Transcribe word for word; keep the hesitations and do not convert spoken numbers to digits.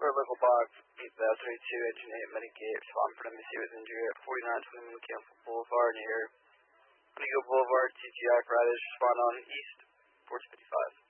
For a local box, eight thousand thirty-two, engine eight, Medicate, respond for M C was injured at forty-nine twenty Mechanical Boulevard near Montego Boulevard, T G I apparatus, respond on East, four fifty-five.